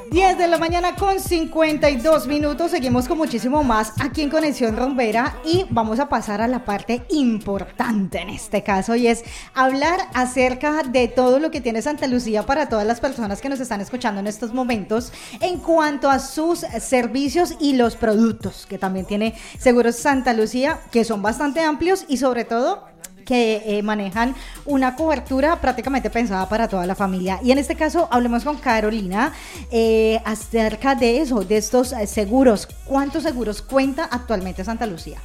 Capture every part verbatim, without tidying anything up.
diez de la mañana con cincuenta y dos minutos. Seguimos con muchísimo más aquí en Conexión Rumbera y vamos a pasar a la parte importante en este caso, y es hablar acerca de todo lo que tiene Santa Lucía para todas las personas que nos están escuchando en estos momentos en cuanto a sus servicios y los productos que también tiene Seguros Santa Lucía, que son bastante amplios y sobre todo que eh, manejan una cobertura prácticamente pensada para toda la familia. Y en este caso hablemos con Carolina eh, acerca de eso, de estos eh, seguros. ¿Cuántos seguros cuenta actualmente Santa Lucía?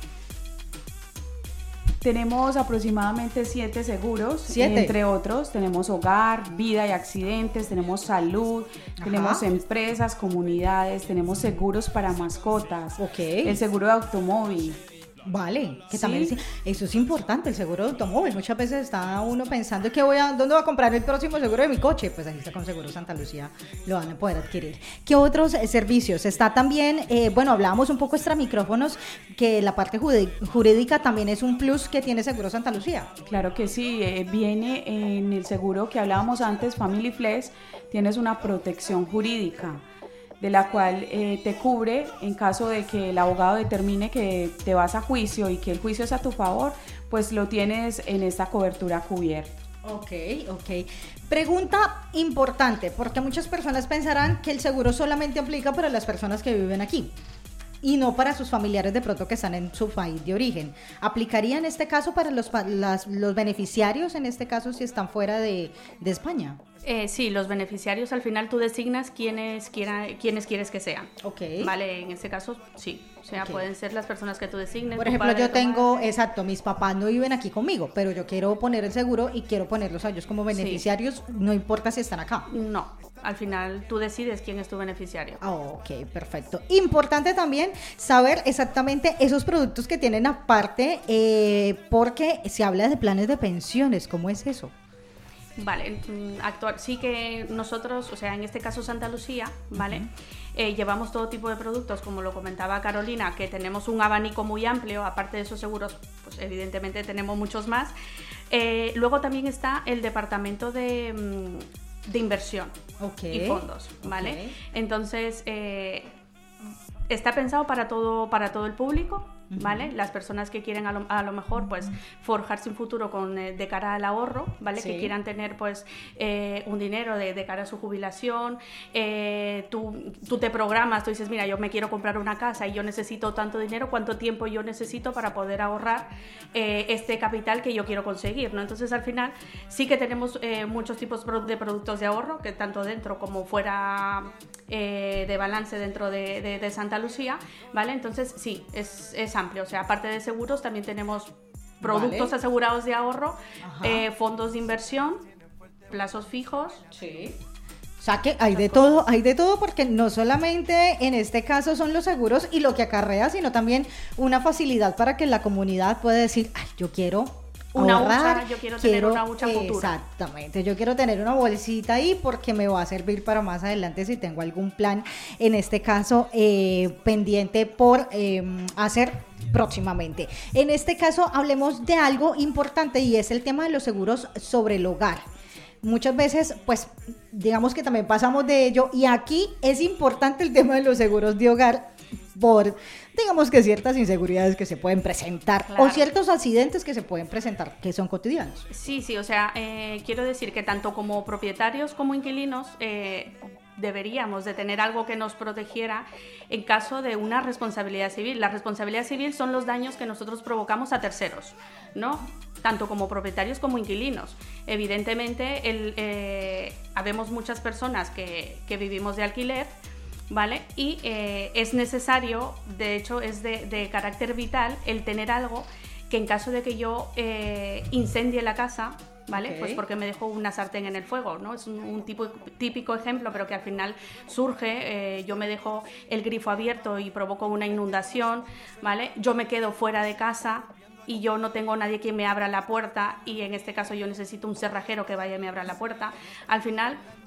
Tenemos aproximadamente siete seguros, ¿Siete? Entre otros tenemos hogar, vida y accidentes, tenemos salud, Ajá. tenemos empresas, comunidades, tenemos seguros para mascotas, okay. el seguro de automóvil. Vale, que ¿Sí? también es, eso es importante, el seguro de automóvil. Muchas veces está uno pensando que voy a, ¿dónde voy a comprar el próximo seguro de mi coche? Pues ahí está con Seguro Santa Lucía, lo van a poder adquirir. ¿Qué otros eh, servicios? Está también, eh, bueno, hablábamos un poco extra micrófonos, que la parte jurídica también es un plus que tiene Seguro Santa Lucía. Claro que sí, eh, viene en el seguro que hablábamos antes, Family Flex, tienes una protección jurídica, de la cual eh, te cubre en caso de que el abogado determine que te vas a juicio y que el juicio es a tu favor, pues lo tienes en esta cobertura cubierta. Ok, ok. Pregunta importante, porque muchas personas pensarán que el seguro solamente aplica para las personas que viven aquí y no para sus familiares de pronto que están en su país de origen. ¿Aplicaría en este caso para los, las, los beneficiarios, en este caso si están fuera de, de España? Eh, sí, los beneficiarios al final tú designas quiénes, quiera, quiénes quieres que sean. Ok. Vale, en este caso sí. O sea, okay. pueden ser las personas que tú designes. Por ejemplo, yo tengo, exacto, mis papás no viven aquí conmigo, pero yo quiero poner el seguro y quiero ponerlos a ellos como beneficiarios, sí. no importa si están acá. No, al final tú decides quién es tu beneficiario. Oh, ok, perfecto. Importante también saber exactamente esos productos que tienen aparte, eh, porque se habla de planes de pensiones. ¿Cómo es eso? Vale, actual, sí que nosotros, o sea, en este caso Santa Lucía, ¿vale? Uh-huh. Eh, llevamos todo tipo de productos, como lo comentaba Carolina, que tenemos un abanico muy amplio, aparte de esos seguros, pues evidentemente tenemos muchos más. Eh, luego también está el departamento de, de inversión okay. y fondos, ¿vale? Okay. Entonces, eh, está pensado para todo, para todo el público, ¿vale? Las personas que quieren a lo, a lo mejor pues forjarse un futuro con, eh, de cara al ahorro, ¿vale? Sí. Que quieran tener pues eh, un dinero de, de cara a su jubilación, eh, tú, tú te programas, tú dices, mira, yo me quiero comprar una casa y yo necesito tanto dinero, ¿cuánto tiempo yo necesito para poder ahorrar eh, este capital que yo quiero conseguir, ¿no? Entonces al final sí que tenemos eh, muchos tipos de productos de ahorro, que tanto dentro como fuera eh, de balance dentro de, de, de Santa Lucía, ¿vale? Entonces sí, es, es amplio, o sea, aparte de seguros también tenemos productos vale. asegurados de ahorro, eh, fondos de inversión, plazos fijos. Sí. O sea que hay de todo, hay de todo, porque no solamente en este caso son los seguros y lo que acarrea, sino también una facilidad para que la comunidad pueda decir, ay, yo quiero una ahorrar, hucha, yo quiero, quiero tener una hucha futura. Exactamente, yo quiero tener una bolsita ahí porque me va a servir para más adelante si tengo algún plan, en este caso eh, pendiente por eh, hacer próximamente. En este caso hablemos de algo importante y es el tema de los seguros sobre el hogar. Muchas veces, pues, digamos que también pasamos de ello, y aquí es importante el tema de los seguros de hogar por, digamos que ciertas inseguridades que se pueden presentar, claro. o ciertos accidentes que se pueden presentar, que son cotidianos. Sí, sí, o sea, eh, quiero decir que tanto como propietarios como inquilinos eh, deberíamos de tener algo que nos protegiera en caso de una responsabilidad civil. La responsabilidad civil son los daños que nosotros provocamos a terceros, ¿no? Tanto como propietarios como inquilinos. Evidentemente, el, eh, habemos muchas personas que, que vivimos de alquiler, ¿vale? Y eh, es necesario, de hecho es de, de carácter vital, el tener algo que en caso de que yo eh, incendie la casa, ¿vale? Okay. Pues porque me dejó una sartén en el fuego, ¿no? Es un, un tipo, típico ejemplo, pero que al final surge, eh, yo me dejo el grifo abierto y provoco una inundación, ¿vale? Yo me quedo fuera de casa y yo no tengo nadie que me abra la puerta, y en este caso yo necesito un cerrajero que vaya y me abra la puerta. Al final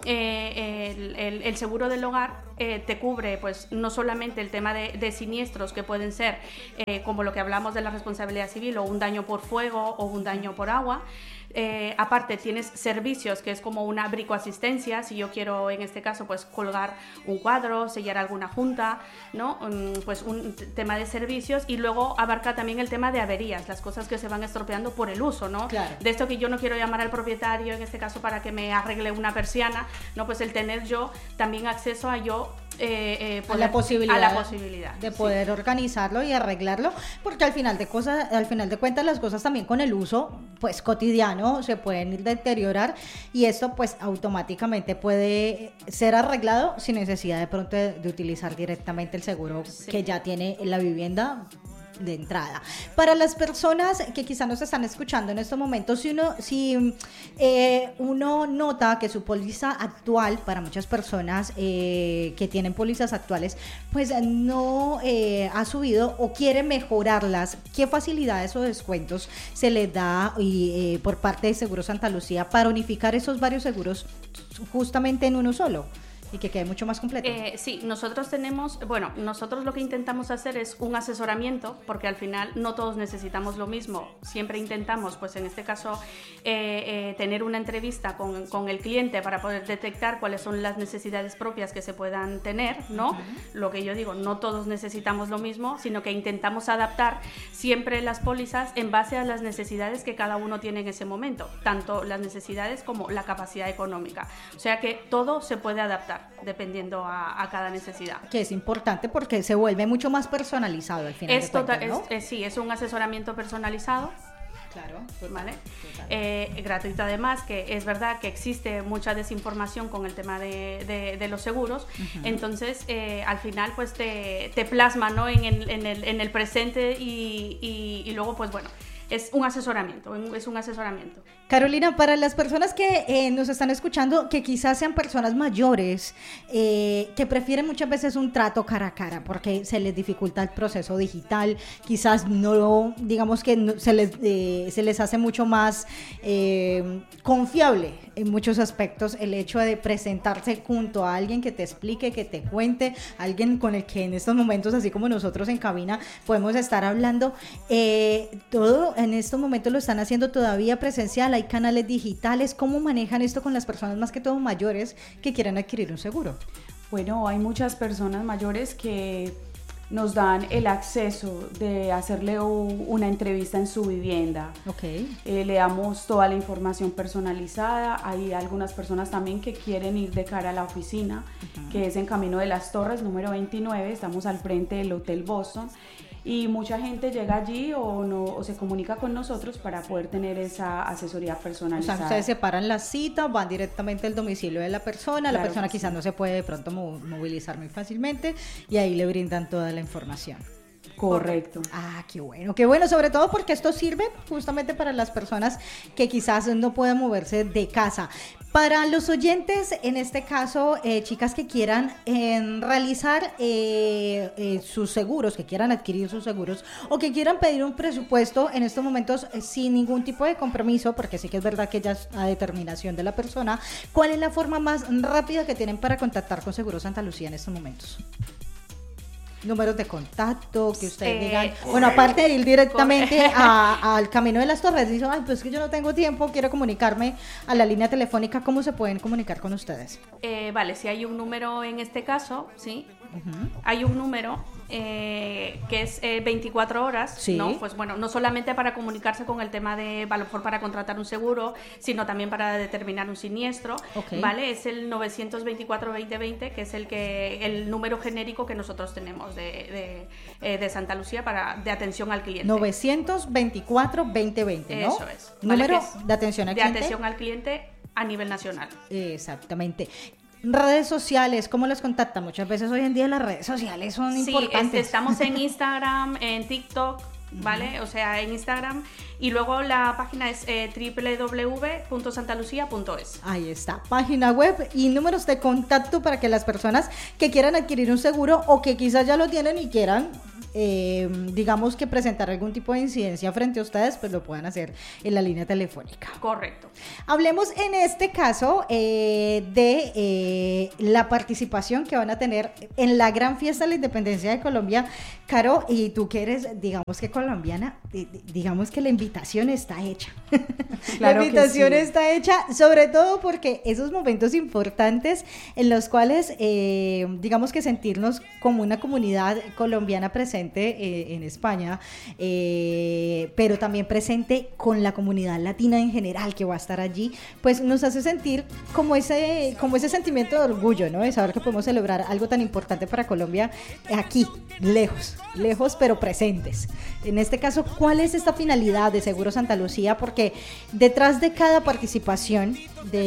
eh, el, el, el seguro del hogar eh, te cubre pues no solamente el tema de, de siniestros que pueden ser eh, como lo que hablamos de la responsabilidad civil o un daño por fuego o un daño por agua. Eh, aparte tienes servicios que es como una bricoasistencia, si yo quiero en este caso pues colgar un cuadro, sellar alguna junta, ¿no? Um, pues un tema de servicios, y luego abarca también el tema de averías, las cosas que se van estropeando por el uso, ¿no? Claro. De esto que yo no quiero llamar al propietario en este caso para que me arregle una persiana, ¿no? Pues el tener yo también acceso a yo Eh, eh, poder, a la posibilidad, a la posibilidad de poder sí. organizarlo y arreglarlo, porque al final de cosas, al final de cuentas las cosas también con el uso pues cotidiano se pueden deteriorar, y esto pues automáticamente puede ser arreglado sin necesidad de pronto de, de utilizar directamente el seguro sí. que ya tiene la vivienda de entrada. Para las personas que quizás nos están escuchando en estos momentos, si uno, si, eh, uno nota que su póliza actual, para muchas personas eh, que tienen pólizas actuales, pues no eh, ha subido o quiere mejorarlas, ¿qué facilidades o descuentos se les da y, eh, por parte de Seguros Santa Lucía para unificar esos varios seguros justamente en uno solo? Y que quede mucho más completo. Eh, sí, nosotros tenemos, bueno, nosotros lo que intentamos hacer es un asesoramiento, porque al final no todos necesitamos lo mismo. Siempre intentamos, pues en este caso, eh, eh, tener una entrevista con, con el cliente para poder detectar cuáles son las necesidades propias que se puedan tener, ¿no? Uh-huh. Lo que yo digo, no todos necesitamos lo mismo, sino que intentamos adaptar siempre las pólizas en base a las necesidades que cada uno tiene en ese momento, tanto las necesidades como la capacidad económica. O sea que todo se puede adaptar dependiendo a, a cada necesidad. Que es importante porque se vuelve mucho más personalizado al final es de cuentas, tota- ¿no? es, es, sí, es un asesoramiento personalizado. Claro, total, ¿vale? total. Eh, gratuito además, que es verdad que existe mucha desinformación con el tema de, de, de los seguros, uh-huh. Entonces eh, al final pues te, te plasma, ¿no? en, el, en, el, en el presente y, y, y luego pues bueno, es un asesoramiento, es un asesoramiento. Carolina, para las personas que eh, nos están escuchando, que quizás sean personas mayores, eh, que prefieren muchas veces un trato cara a cara porque se les dificulta el proceso digital, quizás no, digamos que no, se, les, eh, se les hace mucho más eh, confiable en muchos aspectos el hecho de presentarse junto a alguien que te explique, que te cuente, alguien con el que en estos momentos, así como nosotros en cabina, podemos estar hablando. Eh, todo en estos momentos lo están haciendo todavía presencial, hay canales digitales. ¿Cómo manejan esto con las personas más que todo mayores que quieren adquirir un seguro? Bueno, hay muchas personas mayores que nos dan el acceso de hacerle una entrevista en su vivienda. Okay. Eh, le damos toda la información personalizada. Hay algunas personas también que quieren ir de cara a la oficina, uh-huh. que es en Camino de las Torres, número veintinueve. Estamos al frente del Hotel Boston. Y mucha gente llega allí o, no, o se comunica con nosotros para poder tener esa asesoría personalizada. O sea, ustedes separan la cita, van directamente al domicilio de la persona, claro, la persona quizás sí. no se puede de pronto movilizar muy fácilmente y ahí le brindan toda la información. Correcto. Ah, qué bueno, qué bueno, sobre todo porque esto sirve justamente para las personas que quizás no puedan moverse de casa. Para los oyentes, en este caso, eh, chicas que quieran eh, realizar eh, eh, sus seguros, que quieran adquirir sus seguros o que quieran pedir un presupuesto en estos momentos eh, sin ningún tipo de compromiso, porque sí que es verdad que ya es a determinación de la persona, ¿cuál es la forma más rápida que tienen para contactar con Seguros Santa Lucía en estos momentos? Números de contacto, que ustedes eh, digan, bueno, aparte de ir directamente a, al Camino de las Torres, dicen, ay, pues que yo no tengo tiempo, quiero comunicarme a la línea telefónica, ¿cómo se pueden comunicar con ustedes? Eh, vale, si hay un número en este caso, sí, uh-huh. hay un número eh, que es eh, veinticuatro horas, sí. ¿no? Pues bueno, no solamente para comunicarse con el tema de, a lo mejor para contratar un seguro, sino también para determinar un siniestro, okay. ¿vale? Es el nueve dos cuatro, veinte veinte, que es el que el número genérico que nosotros tenemos de, de, de Santa Lucía para, de atención al cliente. nueve dos cuatro, veinte veinte, ¿no? Eso es. Número ¿vale? de atención al de cliente. De atención al cliente a nivel nacional. Exactamente. Redes sociales, ¿cómo las contactan? Muchas veces hoy en día las redes sociales son sí, importantes. Este, estamos en Instagram, en TikTok, ¿vale? O sea, en Instagram. Y luego la página es eh, doble u doble u doble u punto santa lucía punto es. Ahí está, página web y números de contacto para que las personas que quieran adquirir un seguro o que quizás ya lo tienen y quieran, eh, digamos que presentar algún tipo de incidencia frente a ustedes, pues lo puedan hacer en la línea telefónica. Correcto. Hablemos en este caso eh, de eh, la participación que van a tener en la gran fiesta de la independencia de Colombia. Caro, y tú que eres, digamos que colombiana, digamos que la invitación está hecha. Claro, la invitación sí. está hecha, sobre todo porque esos momentos importantes en los cuales, eh, digamos que sentirnos como una comunidad colombiana presente eh, en España, eh, pero también presente con la comunidad latina en general que va a estar allí, pues nos hace sentir como ese, como ese sentimiento de orgullo, ¿no? De saber que podemos celebrar algo tan importante para Colombia aquí, lejos. lejos pero presentes. En este caso, ¿cuál es esta finalidad de Seguro Santa Lucía? Porque detrás de cada participación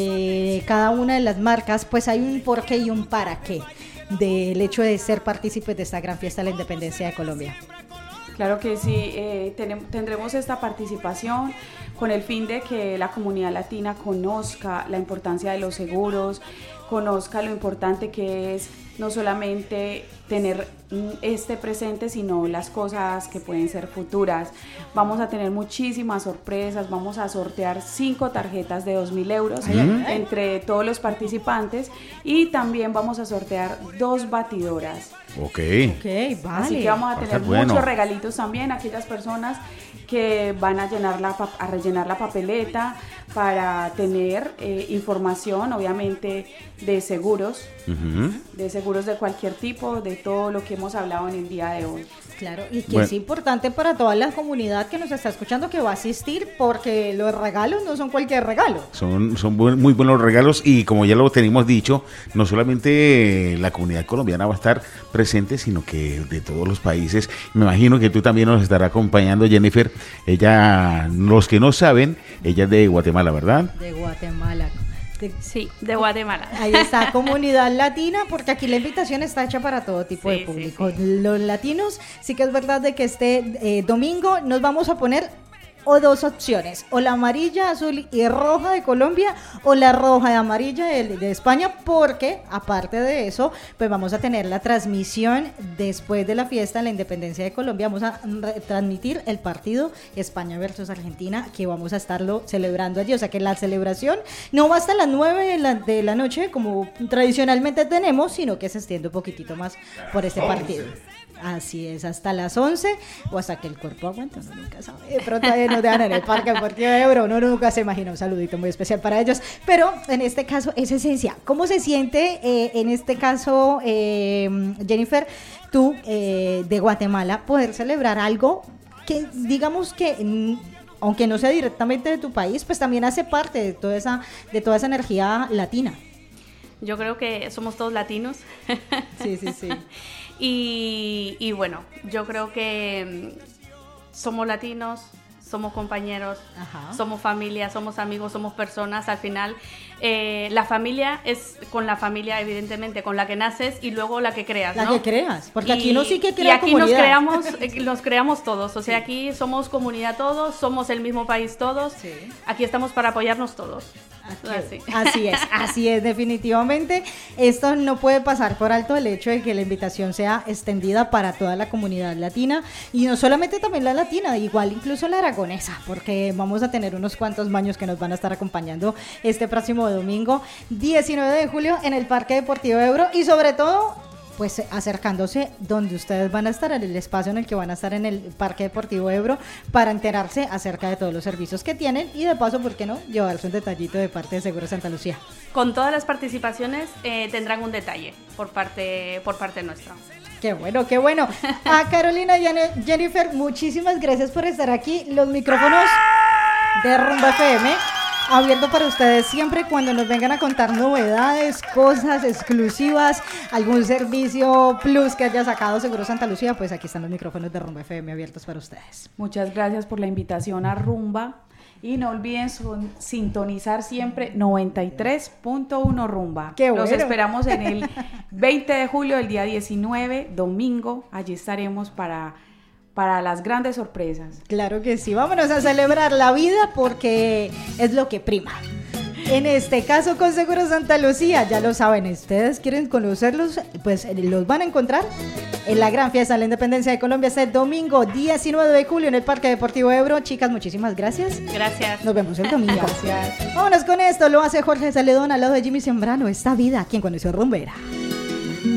de cada una de las marcas, pues hay un porqué y un para qué del hecho de ser partícipes de esta gran fiesta de la independencia de Colombia. Claro que sí, eh, tenemos, tendremos esta participación con el fin de que la comunidad latina conozca la importancia de los seguros, conozca lo importante que es no solamente tener este presente, sino las cosas que pueden ser futuras. Vamos a tener muchísimas sorpresas, vamos a sortear cinco tarjetas de dos mil euros ¿Mm? entre todos los participantes y también vamos a sortear dos batidoras. Ok. okay vale. Así que vamos a tener bueno. muchos regalitos también a aquellas personas que van a llenar la a rellenar la papeleta para tener eh, información, obviamente, de seguros, uh-huh. de seguros de cualquier tipo, de todo lo que hemos hablado en el día de hoy. Claro, y que bueno. es importante para toda la comunidad que nos está escuchando que va a asistir, porque los regalos no son cualquier regalo. Son, son buen, muy buenos regalos y como ya lo tenemos dicho, no solamente la comunidad colombiana va a estar presente, sino que de todos los países. Me imagino que tú también nos estará acompañando, Jennifer. Ella, los que no saben, ella es de Guatemala, ¿verdad? De Guatemala. De, sí, de Guatemala. Ahí está, comunidad latina, porque aquí la invitación está hecha para todo tipo sí, de público. Sí, sí. Los latinos, sí que es verdad de que este eh, domingo nos vamos a poner o dos opciones, o la amarilla, azul y roja de Colombia, o la roja y amarilla de, de España, porque aparte de eso, pues vamos a tener la transmisión después de la fiesta de la independencia de Colombia. Vamos a transmitir el partido España versus Argentina, que vamos a estarlo celebrando allí, o sea que la celebración no va hasta las nueve de la, de la noche como tradicionalmente tenemos, sino que se extiende un poquitito más por este partido. Así es, hasta las once o hasta que el cuerpo aguante, uno nunca sabe. De pronto nos dejan en el Parque Deportivo de Ebro, uno nunca se imagina. Un saludito muy especial para ellos. Pero en este caso es esencia. ¿Cómo se siente eh, en este caso, eh, Jennifer, tú eh, de Guatemala, poder celebrar algo que digamos que, aunque no sea directamente de tu país, pues también hace parte de toda esa, de toda esa energía latina? Yo creo que somos todos latinos. Sí, sí, sí. Y, y bueno, yo creo que somos latinos, somos compañeros, Ajá. somos familia, somos amigos, somos personas. Al final, eh, la familia es con la familia, evidentemente, con la que naces y luego la que creas, La ¿no? que creas, porque y, aquí no sí que crea Y aquí comunidad. nos creamos, nos creamos todos, o sea, sí. aquí somos comunidad todos, somos el mismo país todos, sí. aquí estamos para apoyarnos todos. Así. así es, así es, definitivamente. Esto no puede pasar por alto el hecho de que la invitación sea extendida para toda la comunidad latina y no solamente también la latina, igual incluso la aragonesa, porque vamos a tener unos cuantos baños que nos van a estar acompañando este próximo domingo diecinueve de julio en el Parque Deportivo Ebro y sobre todo pues acercándose donde ustedes van a estar, en el espacio en el que van a estar en el Parque Deportivo Ebro, para enterarse acerca de todos los servicios que tienen y de paso, ¿por qué no?, llevarse un detallito de parte de Seguro Santa Lucía. Con todas las participaciones eh, tendrán un detalle por parte, por parte nuestra. Qué bueno, qué bueno. A Carolina y a Jennifer, muchísimas gracias por estar aquí. Los micrófonos de Rumba F M abierto para ustedes siempre cuando nos vengan a contar novedades, cosas exclusivas, algún servicio plus que haya sacado Seguro Santa Lucía, pues aquí están los micrófonos de Rumba F M abiertos para ustedes. Muchas gracias por la invitación a Rumba y no olviden son, sintonizar siempre noventa y tres punto uno Rumba. Qué bueno. Los esperamos en el veinte de julio, el día diecinueve, domingo, allí estaremos para... para las grandes sorpresas. Claro que sí, vámonos a celebrar la vida porque es lo que prima. En este caso con Seguros Santa Lucía, ya lo saben, ustedes quieren conocerlos, pues los van a encontrar en la gran fiesta de la Independencia de Colombia este domingo diecinueve de julio en el Parque Deportivo Ebro. Chicas, muchísimas gracias. Gracias. Nos vemos el domingo. Gracias. Vámonos con esto, lo hace Jorge Saledón al lado de Jimmy Sembrano, esta vida, quien conoció Rumbera.